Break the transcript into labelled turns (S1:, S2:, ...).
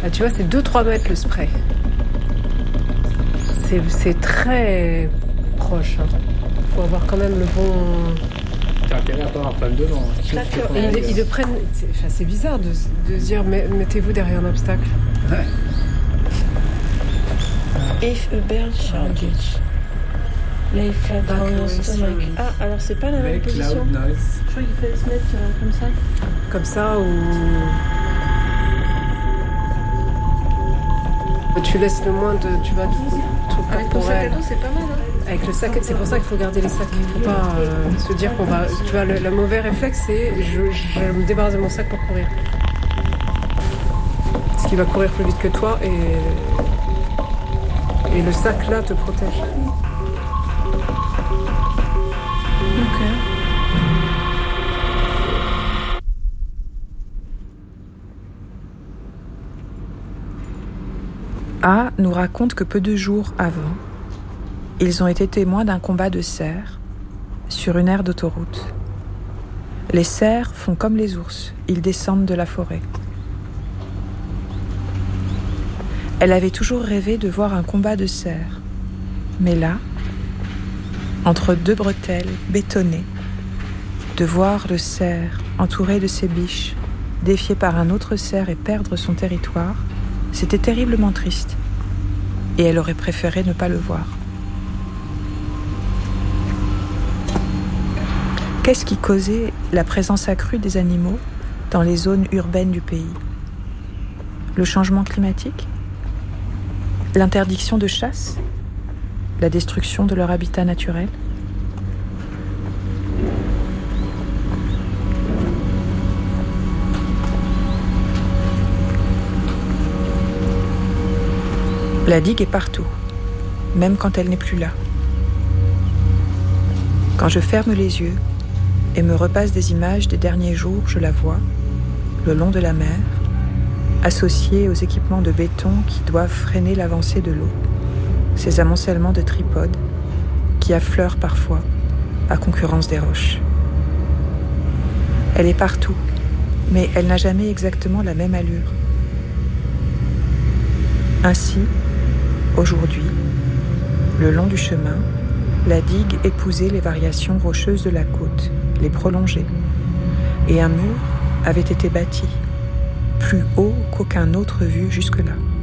S1: Ah, tu vois, c'est 2-3 mètres le spray. C'est très proche. Faut avoir quand même le bon...
S2: T'as intérêt à pas avoir un problème devant.
S1: Ils le prennent... C'est bizarre de se dire, mettez-vous derrière un obstacle.
S2: Ouais.
S3: If a bird charges, lay flat on your stomach. Ah, alors c'est pas la même position.
S2: Loud noise.
S3: Je crois qu'il fallait se mettre comme ça.
S1: Comme ça, ou... Tu laisses le moins de... Tu vas... Truc
S3: Avec ton sac à dos, c'est pas mal, hein.
S1: Avec le sac, c'est pour ça qu'il faut garder les sacs. Il ne faut pas se dire qu'on va... Tu vois, le mauvais réflexe, c'est je me débarrasse de mon sac pour courir. Parce qu'il va courir plus vite que toi et le sac là te protège.
S3: Ok.
S4: A nous raconte que peu de jours avant, ils ont été témoins d'un combat de cerfs sur une aire d'autoroute. Les cerfs font comme les ours, ils descendent de la forêt. Elle avait toujours rêvé de voir un combat de cerfs, mais là, entre deux bretelles bétonnées, de voir le cerf entouré de ses biches, défié par un autre cerf et perdre son territoire, c'était terriblement triste, et elle aurait préféré ne pas le voir. Qu'est-ce qui causait la présence accrue des animaux dans les zones urbaines du pays ? Le changement climatique ? L'interdiction de chasse ? La destruction de leur habitat naturel ? La digue est partout, même quand elle n'est plus là. Quand je ferme les yeux et me repasse des images des derniers jours, je la vois, le long de la mer, associée aux équipements de béton qui doivent freiner l'avancée de l'eau, ces amoncellements de tripodes qui affleurent parfois à concurrence des roches. Elle est partout, mais elle n'a jamais exactement la même allure. Ainsi, aujourd'hui, le long du chemin, la digue épousait les variations rocheuses de la côte, les prolongeait, et un mur avait été bâti, plus haut qu'aucun autre vu jusque-là.